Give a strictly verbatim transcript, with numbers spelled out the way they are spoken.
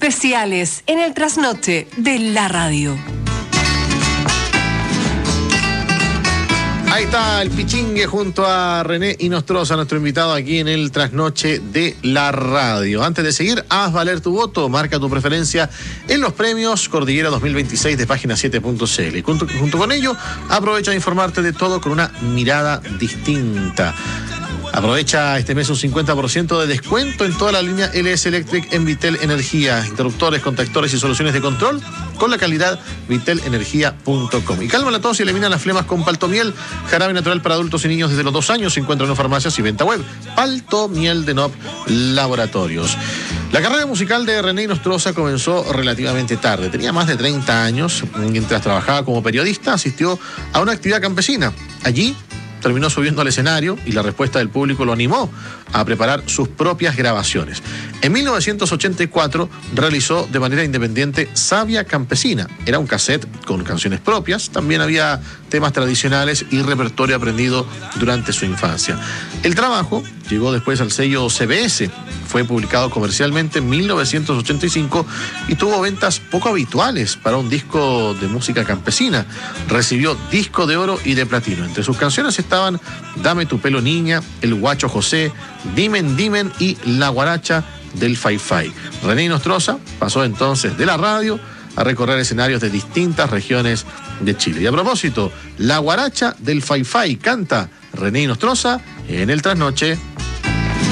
especiales en el trasnoche de la radio. Ahí está el Pichingue junto a René Inostroza, nuestro invitado aquí en el trasnoche de la radio. Antes de seguir, haz valer tu voto, marca tu preferencia en los premios Cordillera dos mil veintiséis de página siete punto c l. Y junto, junto con ello, aprovecha de informarte de todo con una mirada distinta. Aprovecha este mes un cincuenta por ciento de descuento en toda la línea L S Electric en Vitel Energía. Interruptores, contactores y soluciones de control con la calidad vitel energía punto com. Y calma la tos y elimina las flemas con Paltomiel, jarabe natural para adultos y niños desde los dos años. Se encuentra en farmacias y venta web. Paltomiel de N O P Laboratorios. La carrera musical de René Inostroza comenzó relativamente tarde. Tenía más de treinta años. Mientras trabajaba como periodista, asistió a una actividad campesina. Allí terminó subiendo al escenario y la respuesta del público lo animó a preparar sus propias grabaciones. En mil novecientos ochenta y cuatro realizó de manera independiente Savia Campesina. Era un cassette con canciones propias, también había temas tradicionales y repertorio aprendido durante su infancia. El trabajo llegó después al sello C B S, fue publicado comercialmente en mil novecientos ochenta y cinco y tuvo ventas poco habituales para un disco de música campesina. Recibió disco de oro y de platino. Entre sus canciones estaban Dame tu pelo niña, El Guacho José, Dimen Dimen y La Guaracha del Fai Fai. René Inostroza pasó entonces de la radio a recorrer escenarios de distintas regiones de Chile. Y a propósito, La Guaracha del Fai Fai canta René Inostroza en el trasnoche